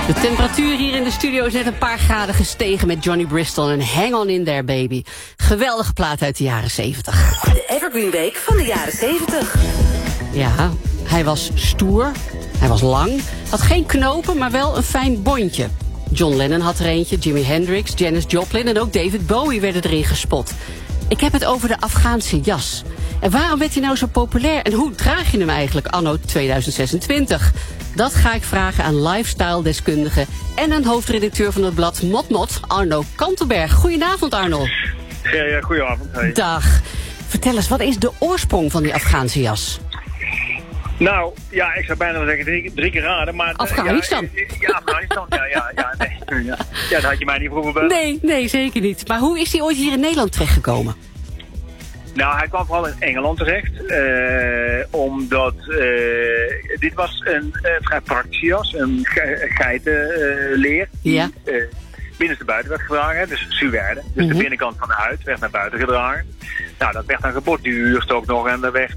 De temperatuur hier in de studio is net een paar graden gestegen met Johnny Bristol en Hang On In There Baby. Geweldige plaat uit de jaren 70. De Evergreen Week van de jaren 70. Ja, hij was stoer, hij was lang, had geen knopen, maar wel een fijn bontje. John Lennon had er eentje, Jimi Hendrix, Janis Joplin en ook David Bowie werden erin gespot. Ik heb het over de Afghaanse jas. En waarom werd hij nou zo populair en hoe draag je hem eigenlijk anno 2026? Dat ga ik vragen aan lifestyle-deskundige en een hoofdredacteur van het blad Mot, Arno Kantelberg. Goedenavond, Arno. Ja, goedenavond. Hey. Dag. Vertel eens, wat is de oorsprong van die Afghaanse jas? Nou, ja, ik zou bijna wel zeggen drie keer raden, maar... Afghanistan. Ja, Afghanistan, nee. Ja, dat had je mij niet vroeger bij. Nee, zeker niet. Maar hoe is hij ooit hier in Nederland terechtgekomen? Nou, hij kwam vooral in Engeland terecht, omdat dit was een vrij praktische jas, een geitenleer, die binnenstebuiten werd gedragen, dus suède. Dus de binnenkant van de huid werd naar buiten gedragen. Nou, dat werd dan geborduurd ook nog en dat werd,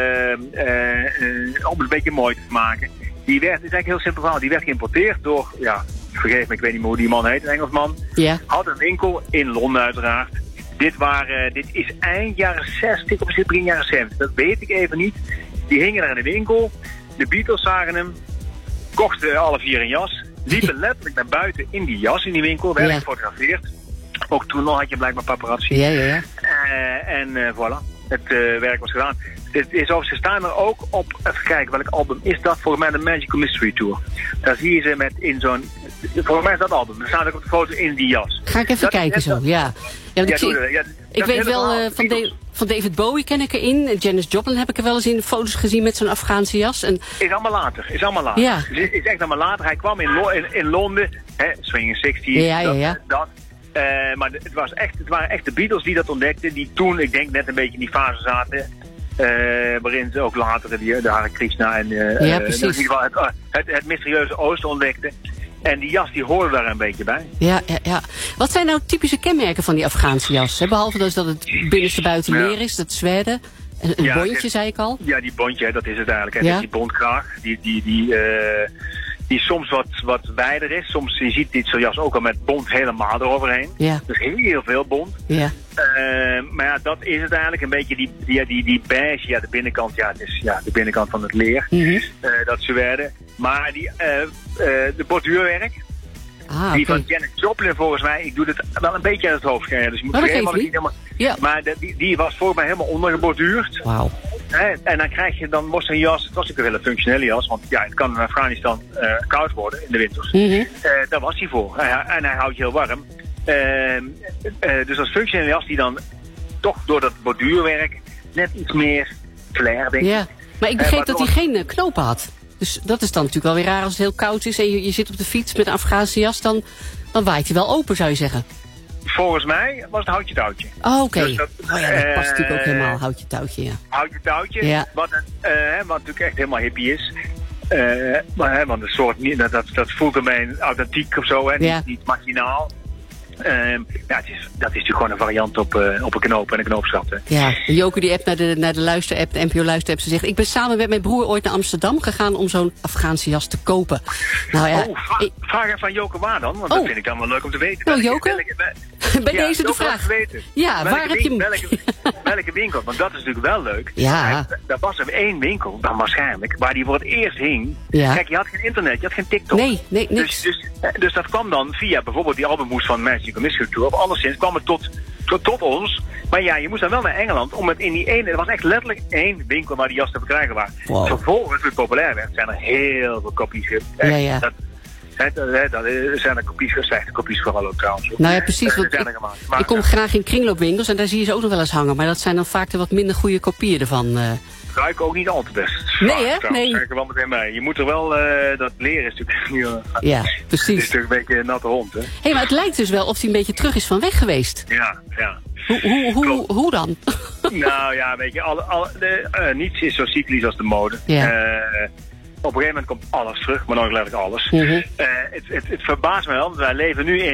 om het een beetje mooi te maken. Die werd, het is eigenlijk een heel simpel verhaal, die werd geïmporteerd door, ja, vergeef me, ik weet niet meer hoe die man heet, een Engelsman. Ja. Had een winkel in Londen uiteraard. Dit is eind jaren 60 of misschien begin jaren 70. Dat weet ik even niet. Die hingen daar in de winkel. De Beatles zagen hem. Kochten alle vier een jas. Liepen letterlijk naar buiten in die jas in die winkel. Werden gefotografeerd. Ook toen nog had je blijkbaar paparazzi. Ja. En voilà. Het werk was gedaan. Het is overigens, ze staan er ook op, even kijken welk album is dat, volgens mij de Magical Mystery Tour. Daar zie je ze met in zo'n, volgens mij is dat album, er staat ook op de foto in die jas. Ga ik even kijken zo, ja. Ik weet wel, van David Bowie ken ik erin, Janis Joplin heb ik er wel eens in foto's gezien met zo'n Afghaanse jas. En... Is allemaal later. Ja. Is echt allemaal later. Hij kwam in Londen, Swinging 60's, dat. Maar het waren echt de Beatles die dat ontdekten, die toen, ik denk, net een beetje in die fase zaten, waarin ze ook later de Hare Krishna en het mysterieuze Oosten ontdekten. En die jas die hoorde daar een beetje bij. Ja. Wat zijn nou typische kenmerken van die Afghaanse jas? Behalve dus dat het binnenste buiten leer is, dat zwerde. Een bontje, zei ik al. Ja, die bontje, dat is het eigenlijk. Hè. Dat is die bontkraag. Die soms wat wijder is. Soms, je ziet dit zo'n jas ook al met bont helemaal eroverheen. Ja. Dus heel veel bont. Ja. Maar ja, dat is het eigenlijk. Een beetje die beige, ja, de binnenkant, het is de binnenkant van het leer. Dat zwerde. Maar de borduurwerk, die van Janis Joplin volgens mij, ik doe het wel een beetje uit het hoofd. Dus je moet helemaal niet helemaal. Ja. Maar die was volgens mij helemaal ondergeborduurd. Wauw. En dan krijg je dan een jas, het was ook een hele functionele jas, want ja, het kan in Afghanistan koud worden in de winters. Daar was hij voor. En hij houdt je heel warm. Dus als functionele jas die dan toch door dat borduurwerk net iets meer flair, denk ik. Ja, maar ik begreep dat hij geen knopen had. Dus dat is dan natuurlijk wel weer raar als het heel koud is en je zit op de fiets met een Afghaanse jas, dan waait hij wel open, zou je zeggen. Volgens mij was het houtje touwtje. Oh, oké. Dus dat past natuurlijk ook helemaal, houtje touwtje, ja. Houtje touwtje, wat natuurlijk echt helemaal hippie is. Want een soort, dat voelt ermee authentiek of zo, niet machinaal. Dat is natuurlijk gewoon een variant op een knoop en een knoopsgat. Ja, Joke die app naar de luisterapp, de NPO luisterapp, ze zegt, ik ben samen met mijn broer ooit naar Amsterdam gegaan om zo'n Afghaanse jas te kopen. Nou ja, vraag even aan Joke waar dan, want dat vind ik dan wel leuk om te weten. Oh, Joke? Bij deze de vraag. Ja, waar heb je welke winkel? Want dat is natuurlijk wel leuk. Ja. Er was er één winkel, dan waarschijnlijk, waar die voor het eerst hing. Ja. Kijk, je had geen internet, je had geen TikTok. Nee, niks. Dus dat kwam dan via bijvoorbeeld die albumhoes van Magical Mystery Tour. Of anderszins kwam het tot ons. Maar ja, je moest dan wel naar Engeland om het in die ene... Er was echt letterlijk één winkel waar die jas te verkrijgen waren. Wow. Vervolgens, toen het populair werd, zijn er heel veel kopies. Er zijn er kopies, slechte kopies vooral ook trouwens. Nou ja, precies. Ik kom graag in kringloopwinkels en daar zie je ze ook nog wel eens hangen. Maar dat zijn dan vaak de wat minder goede kopieën ervan. Ruiken ook niet al te best. Nee, hè? Nee. Kijk er wel meteen bij. Je moet er wel, dat leren is natuurlijk... ja, precies. Het is natuurlijk een beetje een natte hond, hè? Hé, maar het lijkt dus wel of hij een beetje terug is van weg geweest. Ja. Hoe dan? Nou ja, weet je, niets is zo cyclisch als de mode. Ja. Op een gegeven moment komt alles terug, maar nooit letterlijk alles. Het verbaast me wel, want wij leven nu in